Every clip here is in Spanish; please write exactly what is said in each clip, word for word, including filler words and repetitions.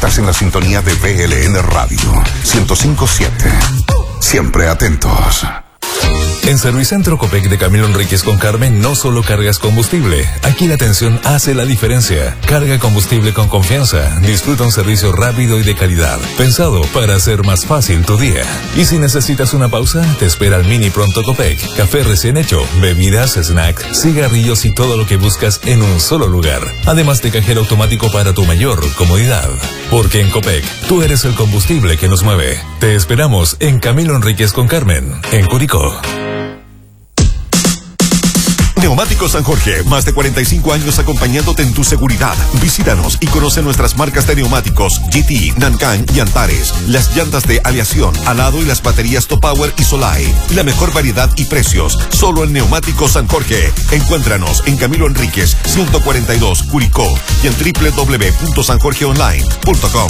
Estás en la sintonía de B L N Radio ciento cinco punto siete. Siempre atentos. En Servicentro Copec de Camilo Enríquez con Carmen no solo cargas combustible. Aquí la atención hace la diferencia. Carga combustible con confianza. Disfruta un servicio rápido y de calidad, pensado para hacer más fácil tu día. Y si necesitas una pausa, te espera el Mini Pronto Copec. Café recién hecho, bebidas, snacks, cigarrillos y todo lo que buscas en un solo lugar. Además de cajero automático para tu mayor comodidad. Porque en Copec, tú eres el combustible que nos mueve. Te esperamos en Camilo Enríquez con Carmen, en Curicó. Neumáticos San Jorge, más de cuarenta y cinco años acompañándote en tu seguridad. Visítanos y conoce nuestras marcas de neumáticos G T, Nancan y Antares, las llantas de aleación, alado y las baterías Top Power y Solai. La mejor variedad y precios, solo en Neumáticos San Jorge. Encuéntranos en Camilo Enríquez, ciento cuarenta y dos, Curicó, y en doble u doble u doble u punto san jorge online punto com.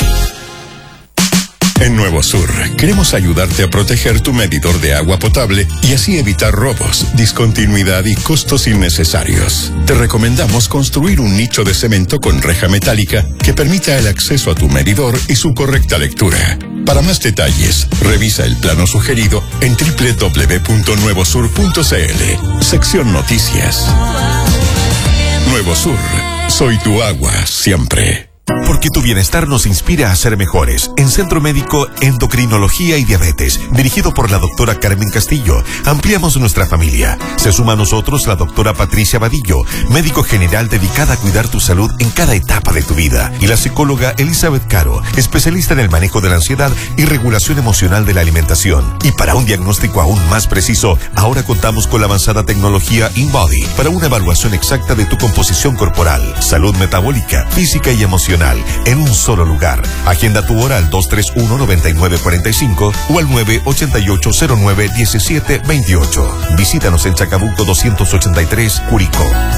En Nuevo Sur, queremos ayudarte a proteger tu medidor de agua potable y así evitar robos, discontinuidad y costos innecesarios. Te recomendamos construir un nicho de cemento con reja metálica que permita el acceso a tu medidor y su correcta lectura. Para más detalles, revisa el plano sugerido en doble u doble u doble u punto nuevo sur punto c l, sección Noticias. Nuevo Sur, soy tu agua siempre. Porque tu bienestar nos inspira a ser mejores. En Centro Médico Endocrinología y Diabetes, dirigido por la doctora Carmen Castillo, ampliamos nuestra familia. Se suma a nosotros la doctora Patricia Vadillo, médico general dedicada a cuidar tu salud en cada etapa de tu vida, y la psicóloga Elizabeth Caro, especialista en el manejo de la ansiedad y regulación emocional de la alimentación. Y para un diagnóstico aún más preciso, ahora contamos con la avanzada tecnología InBody para una evaluación exacta de tu composición corporal, salud metabólica, física y emocional en un solo lugar. Agenda tu hora al dos tres uno, nueve nueve cuatro cinco o al nueve ocho ocho cero nueve uno siete dos ocho. Visítanos en Chacabuco doscientos ochenta y tres, Curicó.